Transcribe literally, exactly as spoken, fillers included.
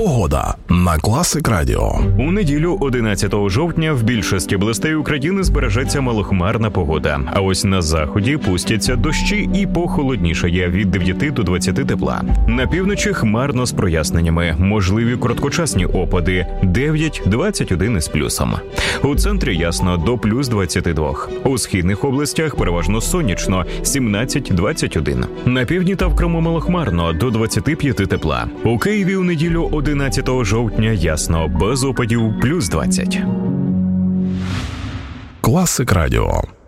Погода на Класик Радіо. У неділю одинадцятого жовтня в більшості областей України збережеться малохмарна погода. А ось на заході пустяться дощі і похолоднішає від дев'яти до двадцяти тепла. На півночі хмарно з проясненнями. Можливі короткочасні опади дев'ять-двадцять один із плюсом. У центрі ясно до плюс двадцяти двох. У східних областях переважно сонячно сімнадцять-двадцять один. На півдні та в Криму малохмарно до двадцяти п'яти тепла. У Києві у неділю одинадцятого жовтня ясно, без опадів плюс двадцять. Класик Радіо.